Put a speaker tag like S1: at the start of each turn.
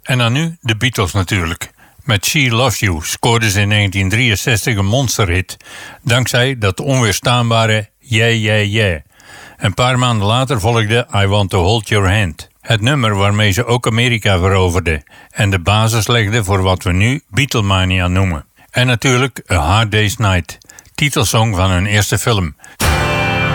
S1: En dan nu de Beatles natuurlijk. Met She Loves You scoorden ze in 1963 een monsterhit, dankzij dat onweerstaanbare Yeah Yeah Yeah. Een paar maanden later volgde I Want To Hold Your Hand. Het nummer waarmee ze ook Amerika veroverden en de basis legde voor wat we nu Beatlemania noemen. En natuurlijk A Hard Day's Night, titelsong van hun eerste film.